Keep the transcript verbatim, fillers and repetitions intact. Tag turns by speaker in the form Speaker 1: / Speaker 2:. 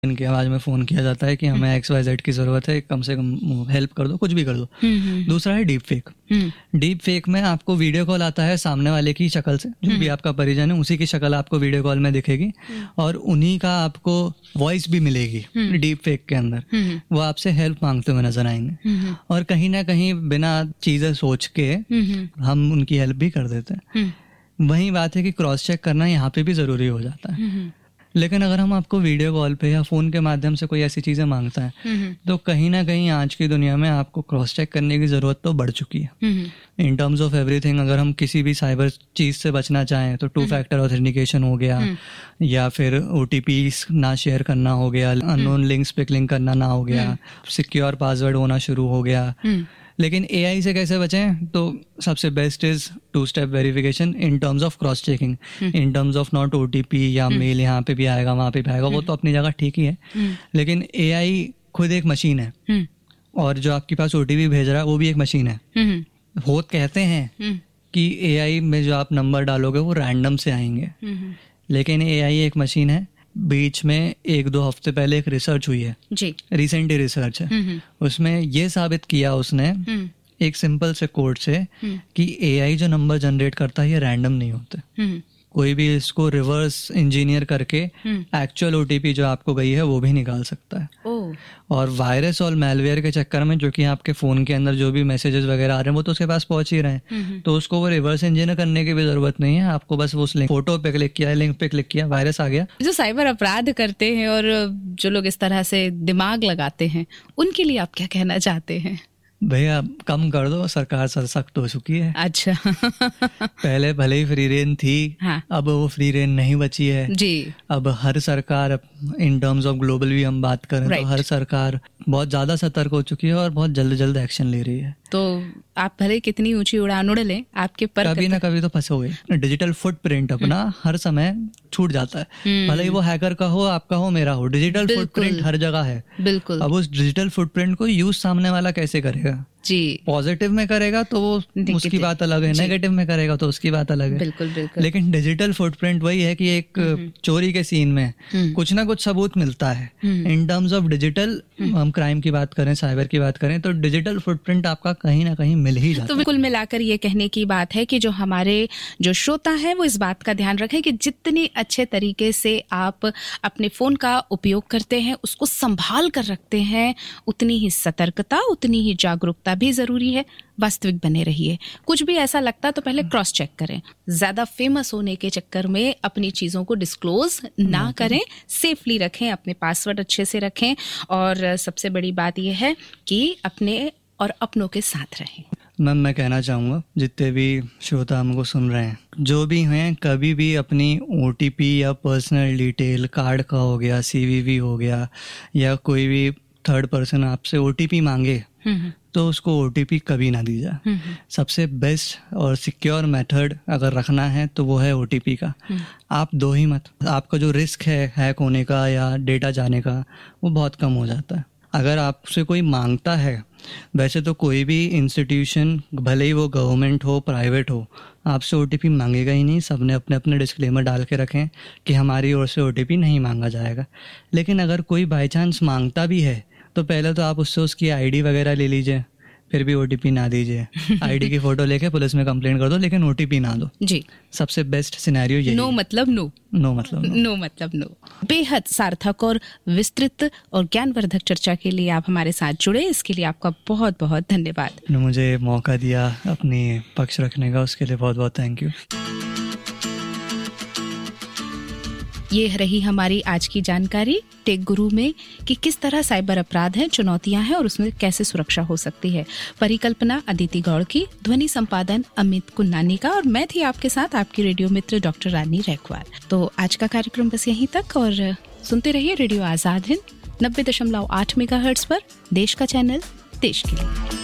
Speaker 1: इनकी आवाज़ में फ़ोन किया जाता है कि हमें एक्स वाई जेड की ज़रूरत है, कम से कम हेल्प कर दो, कुछ भी कर दो। दूसरा है डीप फेक। डीप फेक में आपको वीडियो कॉल आता है सामने वाले की शक्ल से, जो भी आपका परिजन है उसी की शक्ल आपको वीडियो कॉल में दिखेगी और उन्हीं का आपको वॉइस भी मिलेगी डीप फेक के अंदर। वो आपसे हेल्प मांगते हुए नजर आएंगे और कहीं ना कहीं बिना चीज़ें सोच के हम उनकी हेल्प भी कर देते हैं। वही बात है कि क्रॉस चेक करना यहाँ पे भी ज़रूरी हो जाता है। लेकिन अगर हम आपको वीडियो कॉल पे या फ़ोन के माध्यम से कोई ऐसी चीज़ें मांगता है तो कहीं ना कहीं आज की दुनिया में आपको क्रॉस चेक करने की ज़रूरत तो बढ़ चुकी है इन टर्म्स ऑफ एवरीथिंग। अगर हम किसी भी साइबर चीज़ से बचना चाहें तो टू फैक्टर ऑथेंटिकेशन हो गया, या फिर ओ टी पी ना शेयर करना हो गया, अननोन लिंक्स पे क्लिक करना ना हो गया, सिक्योर पासवर्ड होना शुरू हो गया। लेकिन ए आई से कैसे बचें? तो सबसे best is to step verification in terms of cross checking, in terms of not O T P या मेल यहाँ पे भी आएगा वहाँ पे भी आएगा, वो तो अपनी जगह ठीक ही है। लेकिन ए आई खुद एक मशीन है और जो आपके पास ओ टी पी भेज रहा है वो भी एक मशीन है। होत कहते हैं कि ए आई में जो आप नंबर डालोगे वो रैंडम से आएंगे, लेकिन ए आई एक मशीन है। बीच में एक दो हफ्ते पहले एक रिसर्च हुई है जी, रिसेंटली रिसर्च है, उसमें ये साबित किया उसने एक सिंपल से कोड से कि ए आई जो नंबर जनरेट करता है ये रैंडम नहीं होते। कोई भी इसको रिवर्स इंजीनियर करके एक्चुअल ओटीपी जो आपको गई है वो भी निकाल सकता है। ओ। और वायरस और मैलवेयर के चक्कर में जो कि आपके फोन के अंदर जो भी मैसेजेस वगैरह आ रहे हैं वो तो उसके पास पहुंच ही रहे हैं, तो उसको वो रिवर्स इंजीनियर करने की भी जरूरत नहीं है। आपको बस वो लिंक फोटो पे क्लिक किया, लिंक पे क्लिक किया, वायरस आ गया।
Speaker 2: जो साइबर अपराध करते हैं और जो लोग इस तरह से दिमाग लगाते हैं उनके लिए आप क्या कहना चाहते हैं?
Speaker 1: भैया कम कर दो, सरकार सख्त हो चुकी है।
Speaker 2: अच्छा।
Speaker 1: पहले भले ही फ्री रेन थी, हाँ। अब वो फ्री रेन नहीं बची है जी। अब हर सरकार इन टर्म्स ऑफ ग्लोबल भी हम बात करें तो हर सरकार बहुत ज्यादा सतर्क हो चुकी है और बहुत जल्द जल्द एक्शन ले रही है।
Speaker 2: तो आप भले कितनी ऊंची उड़ान उड़ लें, आपके पर
Speaker 1: कभी ना कभी तो फंसोगे। डिजिटल फुटप्रिंट अपना हर समय छूट जाता है, भले ही वो हैकर का हो, आपका हो, मेरा हो, डिजिटल फुटप्रिंट हर जगह है। बिल्कुल। अब उस डिजिटल फुटप्रिंट को यूज सामने वाला कैसे करेगा जी। पॉजिटिव में करेगा तो वो उसकी बात अलग है, नेगेटिव में करेगा तो उसकी बात अलग है। बिल्कुल बिल्कुल। लेकिन डिजिटल फुटप्रिंट वही है कि एक चोरी के सीन में कुछ ना कुछ सबूत मिलता है। इन टर्म्स ऑफ डिजिटल हम क्राइम की बात करें, साइबर की बात करें तो डिजिटल फुटप्रिंट आपका कहीं ना कहीं मिल ही जाता है।
Speaker 2: तो बिल्कुल मिलाकर ये कहने की बात है कि जो हमारे जो श्रोता है वो इस बात का ध्यान रखें कि जितने अच्छे तरीके से आप अपने फोन का उपयोग करते हैं, उसको संभाल कर रखते हैं, उतनी ही सतर्कता, उतनी ही जागरूकता भी जरूरी है। वास्तविक बने रहिए। कुछ भी ऐसा लगता तो पहले क्रॉस चेक करें। ज्यादा फेमस होने के चक्कर में अपनी चीजों को डिस्क्लोज ना करें, सेफली रखें, अपने पासवर्ड अच्छे से रखें और सबसे बड़ी बात यह है कि अपने और अपनों के साथ रहें।
Speaker 1: मैम मैं कहना चाहूँगा जितने भी श्रोता हमको सुन रहे हैं, जो भी हैं, कभी भी अपनी ओटीपी या पर्सनल डिटेल, कार्ड का हो गया, सीवीवी हो गया, या कोई भी थर्ड पर्सन आपसे ओटीपी मांगे तो उसको ओटीपी कभी ना दीजिए। सबसे बेस्ट और सिक्योर मेथड अगर रखना है तो वो है ओटीपी का। आप दो ही मत, आपका जो रिस्क है हैक होने का या डेटा जाने का वो बहुत कम हो जाता है। अगर आपसे कोई मांगता है, वैसे तो कोई भी इंस्टीट्यूशन भले ही वो गवर्नमेंट हो, प्राइवेट हो, आपसे ओटीपी मांगेगा ही नहीं। सबने अपने अपने डिस्क्लेमर डाल के रखें कि हमारी ओर से ओटीपी नहीं मांगा जाएगा। लेकिन अगर कोई बाई चांस मांगता भी है तो पहले तो आप उससे उसकी आईडी वगैरह ले लीजिए, फिर भी ओटीपी ना दीजिए। आईडी की फोटो लेके पुलिस में कंप्लेंट कर दो, लेकिन ओटीपी ना दो जी। सबसे बेस्ट सिनेरियो यही।
Speaker 2: नो मतलब नो,
Speaker 1: नो मतलब नो,
Speaker 2: नो मतलब नो। बेहद सार्थक और विस्तृत और ज्ञानवर्धक चर्चा के लिए आप हमारे साथ जुड़े, इसके लिए आपका बहुत बहुत धन्यवाद।
Speaker 1: मुझे मौका दिया अपनी पक्ष रखने का, उसके लिए बहुत बहुत थैंक यू।
Speaker 2: ये रही हमारी आज की जानकारी टेक गुरु में कि किस तरह साइबर अपराध हैं, चुनौतियां हैं और उसमें कैसे सुरक्षा हो सकती है। परिकल्पना अदिति गौड़ की, ध्वनि संपादन अमित कुन्नानी का और मैं थी आपके साथ आपकी रेडियो मित्र डॉक्टर रानी रैकवार। तो आज का कार्यक्रम बस यहीं तक और सुनते रहिए रेडियो आजाद हिंद नब्बे दशमलव आठ मेगाहर्ट्ज पर, देश का चैनल देश के लिए।